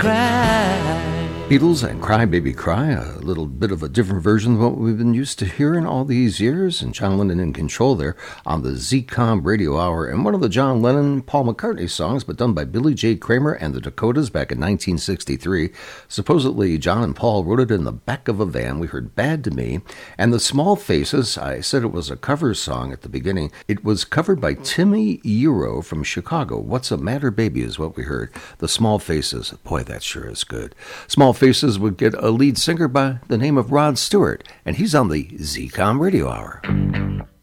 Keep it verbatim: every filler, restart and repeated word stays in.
cry. Beatles and Cry Baby Cry, a little bit of a different version of what we've been used to hearing all these years, and John Lennon in control there on the Z-Com Radio Hour, and one of the John Lennon, Paul McCartney songs, but done by Billy J. Kramer and the Dakotas back in nineteen sixty-three. Supposedly, John and Paul wrote it in the back of a van. We heard Bad to Me, and the Small Faces, I said it was a cover song at the beginning. It was covered by Timmy Euro from Chicago. What's the Matter Baby is what we heard. The Small Faces, boy, that sure is good. Small Faces would get a lead singer by the name of Rod Stewart, and he's on the Z-Com Radio Hour.